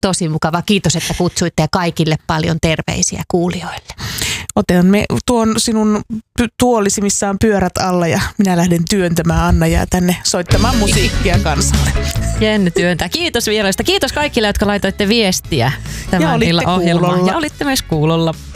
Tosi mukava. Kiitos, että kutsuitte ja kaikille paljon terveisiä kuulijoille. Otamme tuon sinun tuolisi, missä on pyörät alla ja minä lähden työntämään Anna jää tänne soittamaan musiikkia kansalle. Jenny työntää. Kiitos vierailusta. Kiitos kaikille, jotka laitoitte viestiä tämän illan ohjelmaan. Ja olitte myös kuulolla.